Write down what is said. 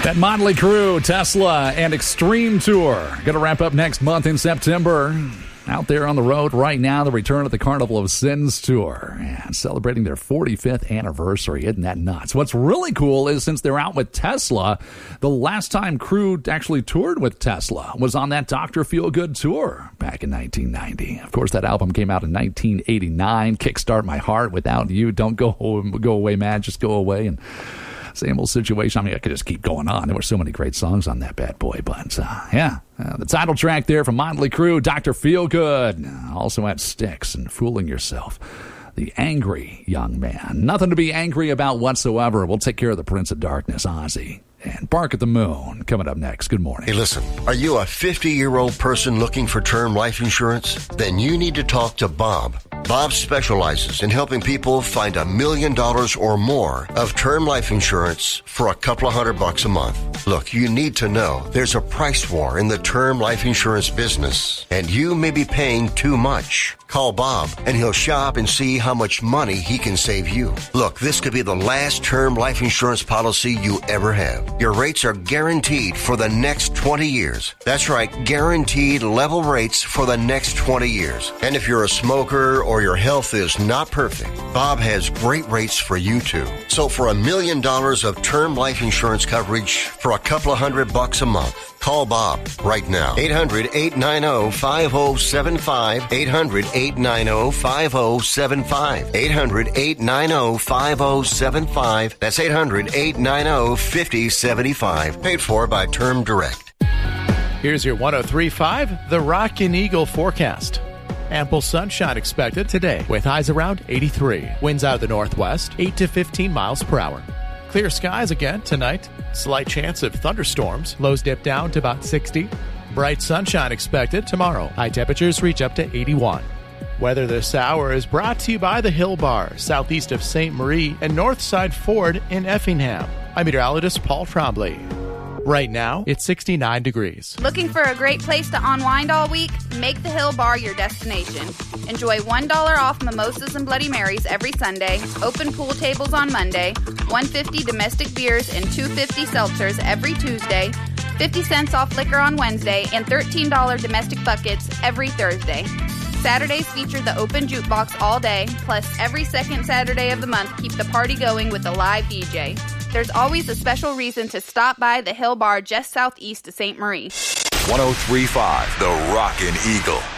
That Motley Crue, Tesla, and Extreme Tour going to wrap up next month in September. Out there on the road right now, the return of the Carnival of Sins Tour and celebrating their 45th anniversary. Isn't that nuts? What's really cool is since they're out with Tesla, the last time Crue actually toured with Tesla was on that Dr. Feelgood tour back in 1990. Of course, that album came out in 1989. Kickstart My Heart, Without You, Don't Go Away, Man, Just Go Away, and same old situation. I mean, I could just keep going on. There were so many great songs on that bad boy. But, the title track there from Motley Crue, Dr. Feelgood. Also had Styx and Fooling Yourself. The Angry Young Man. Nothing to be angry about whatsoever. We'll take care of the Prince of Darkness, Ozzy. And Bark at the Moon coming up next. Good morning. Hey, listen, are you a 50-year-old person looking for term life insurance? Then you need to talk to Bob. Bob specializes in helping people find $1 million or more of term life insurance for a couple of $100 a month. Look, you need to know there's a price war in the term life insurance business, and you may be paying too much. Call Bob, and he'll shop and see how much money he can save you. Look, this could be the last term life insurance policy you ever have. Your rates are guaranteed for the next 20 years. That's right, guaranteed level rates for the next 20 years. And if you're a smoker or your health is not perfect, Bob has great rates for you too. So for $1 million of term life insurance coverage for a couple of $100 a month, call Bob right now. 800-890-5075. 800-890-5075. 800-890-5075. That's 800-890-5075. Paid for by Term Direct. Here's your 103.5, the Rockin' Eagle forecast. Ample sunshine expected today with highs around 83. Winds out of the northwest, 8 to 15 miles per hour. Clear skies again tonight. Slight chance of thunderstorms. Lows dip down to about 60. Bright sunshine expected tomorrow. High temperatures reach up to 81. Weather this hour is brought to you by the Hill Bar, southeast of St. Marie and Northside Ford in Effingham. I'm meteorologist Paul Trombley. Right now, it's 69 degrees. Looking for a great place to unwind all week? Make the Hill Bar your destination. Enjoy $1 off mimosas and Bloody Marys every Sunday, open pool tables on Monday, $1.50 domestic beers and $2.50 seltzers every Tuesday, 50 cents off liquor on Wednesday, and $13 domestic buckets every Thursday. Saturdays feature the open jukebox all day, plus every second Saturday of the month keep the party going with a live DJ. There's always a special reason to stop by the Hill Bar just southeast of St. Marie. 103.5, the Rockin' Eagle.